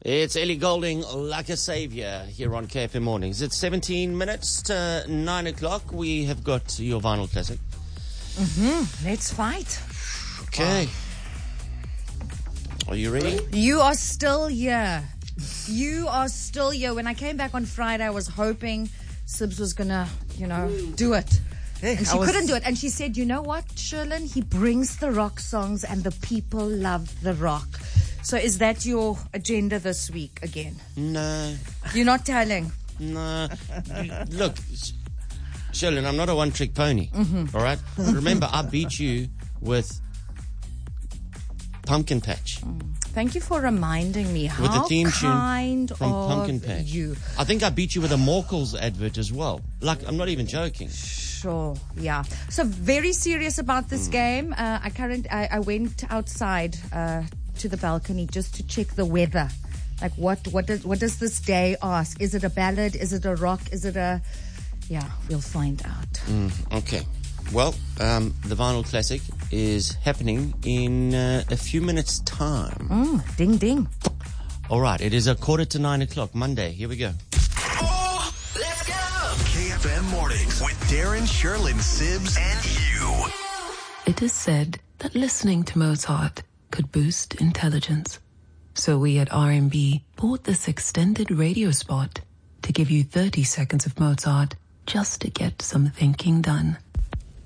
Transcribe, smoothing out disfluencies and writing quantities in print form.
It's Ellie Goulding, Like a Savior, here on KFM Mornings. It's 17 minutes to 9 o'clock. We have got your vinyl classic. Let's fight. Okay. Are you ready? You are still here. You are still here. When I came back on Friday, I was hoping Sibs was going to, do it. And she couldn't do it. And she said, you know what, Sherlyn? He brings the rock songs and the people love the rock. So is that your agenda this week again? No. You're not telling? No. Look, Sherlyn, I'm not a one-trick pony. All right? Remember, I beat you with Pumpkin Patch. Thank you for reminding me. With the How theme tune kind from of Pumpkin Patch. you. I think I beat you with a Morkels advert as well. Like, I'm not even joking. Sure, yeah. So very serious about this game. I went outside to the balcony just to check the weather. Like, what does this day ask? Is it a ballad? Is it a rock? Is it a... Yeah, we'll find out. Okay. Well, the vinyl classic is happening in a few minutes' time. Ding, ding. All right, it is 8:45, Monday. Here we go. Oh, let's go! KFM Mornings with Darren, Sherlyn, Sibs, and you. It is said that listening to Mozart could boost intelligence. So we at R&B bought this extended radio spot to give you 30 seconds of Mozart just to get some thinking done.